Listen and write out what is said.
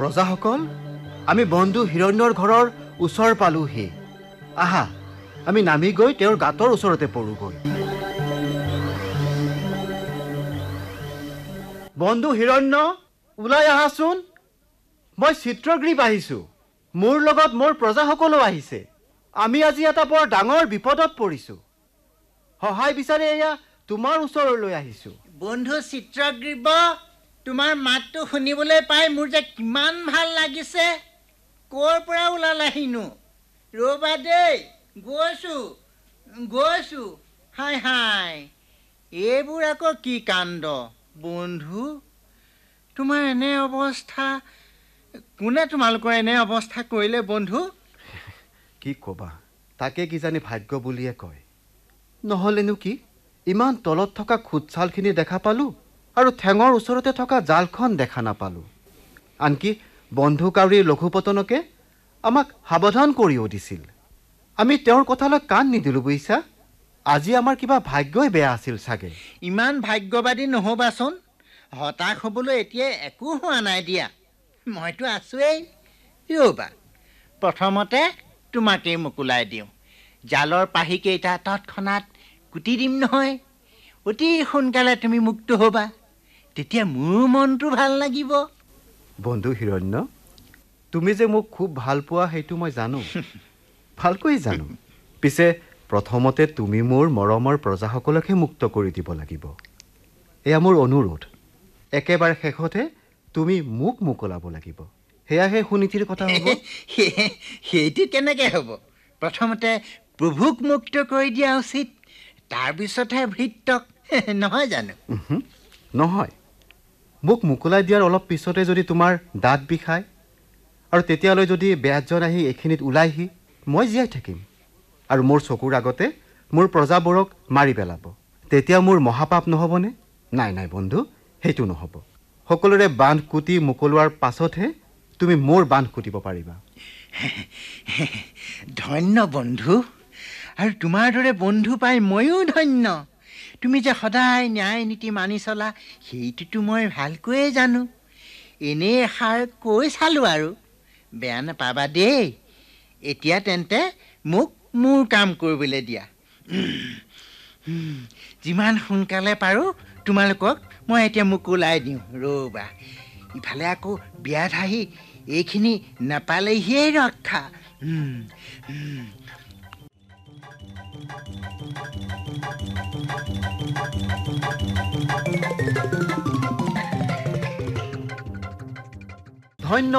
প্ৰজাসকল, আমি বন্ধু হিৰণ্যৰ ঘৰৰ ওচৰ পালোহি। আহা, আমি নামি গৈ তেওঁৰ গাঁতৰ ওচৰতে পৰোগৈ। বন্ধু হিৰণ্য, ওলাই আহাচোন। মই চিত্ৰগ্ৰীপ আহিছোঁ। মোৰ লগত মোৰ প্ৰজাসকলো আহিছে। আমি আজি এটা বৰ ডাঙৰ বিপদত পৰিছোঁ। সহায় বিচাৰি এয়া তোমাৰ ওচৰলৈ আহিছোঁ। বন্ধু চিত্ৰগ্ৰীব, তোমাৰ মাতটো শুনিবলৈ পাই মোৰ যে কিমান ভাল লাগিছে। ক'ৰ পৰা ওলালাহিনো? ৰ'বা দেই, গৈছোঁ। হাই হাই, এইবোৰ আকৌ কি কাণ্ড। বন্ধু, তোমাৰ এনে অৱস্থা, কোনে তোমালোকৰ এনে অৱস্থা কৰিলে বন্ধু? কি ক'বা, তাকে কিজানি ভাগ্য বুলিয়ে কয়। নহ'লেনো কি, ইমান তলত থকা খুটছালখিনি দেখা পালোঁ আৰু ঠেঙৰ ওচৰতে থকা জালখন দেখা নাপালোঁ। আনকি বন্ধু কাউৰীৰ লঘুপতনকে আমাক সাৱধান কৰিও দিছিল। আমি তেওঁৰ কথালৈ কাণ নিদিলোঁ বুজিছা। আজি আমাৰ কিবা ভাগ্যই বেয়া আছিল চাগে। ইমান ভাগ্যবাদী নহ'বাচোন। হতাশ হ'বলৈ এতিয়া একো হোৱা নাই দিয়া। মইতো আছোৱেই। ৰ'বা, প্ৰথমতে তোমাকেই মোকোলাই দিওঁ। জালৰ পাহিকেইটা তৎক্ষণাত কুটি দিম নহয়। অতি সোনকালে তুমি মুক্ত হ'বা। তেতিয়া মোৰ মনটো ভাল লাগিব। বন্ধু হিৰণ্য, তুমি যে মোক খুব ভাল পোৱা সেইটো মই জানো, ভালকৈ জানো। পিছে প্ৰথমতে তুমি মোৰ মৰমৰ প্ৰজাসকলকহে মুক্ত কৰি দিব লাগিব। এয়া মোৰ অনুৰোধ। একেবাৰে শেষতে তুমি মোক মোকলাব লাগিব। সেয়াহে সুনীতিৰ কথা হ'ব। সেইটো কেনেকৈ হ'ব? প্ৰথমতে প্ৰভুক মুক্ত কৰি দিয়া উচিত, তাৰপিছতহে ভৃত্যক, নহয় জানো? নহয়, মোক মোকলাই দিয়াৰ অলপ পিছতে যদি তোমাৰ দাঁত বিষায় আৰু তেতিয়ালৈ যদি বেয়াজন আহি এইখিনিত ওলাইহি, মই জীয়াই থাকিম আৰু মোৰ চকুৰ আগতে মোৰ প্ৰজাবোৰক মাৰি পেলাব। তেতিয়া মোৰ মহাপাপ নহ'বনে? নাই বন্ধু, সেইটো নহ'ব। সকলোৰে বান্ধ কুটি মোকলোৱাৰ পাছতহে তুমি মোৰ বান্ধ কুটিব পাৰিবা। ধন্য বন্ধু, আৰু তোমাৰ দৰে বন্ধু পাই ময়ো ধন্য। তুমি যে সদায় ন্যায় নীতি মানি চলা, সেইটোতো মই ভালকৈয়ে জানো। এনেই এষাৰ কৈ চালোঁ আৰু, বেয়া নাপাবা দেই। এতিয়া তেন্তে মোক মোৰ কাম কৰিবলৈ দিয়া। যিমান সোনকালে পাৰোঁ তোমালোকক মই এতিয়া মোকোলাই দিওঁ। ৰ'বা, ইফালে আকৌ বিয়াত আহি এইখিনি নাপালেহিয়ে ৰক্ষা। ধন্য